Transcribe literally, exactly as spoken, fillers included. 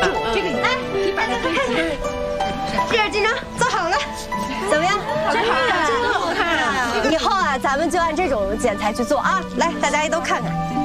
这个来，你把它推起。这样，金章做好了， 怎么样？ 真好看，真好看啊！ 以后啊，咱们就按这种剪裁去做啊！来，大家也都看看。